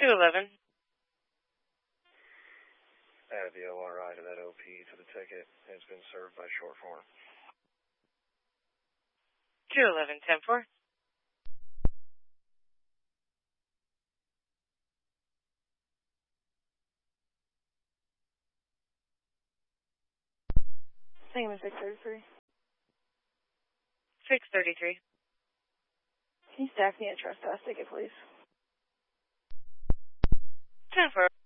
211. Add the ORI to that OP to the ticket. It's been served by short form. 211, 10-4. Same as 633. 633. Can you staff me a trespass ticket, please? 10-4.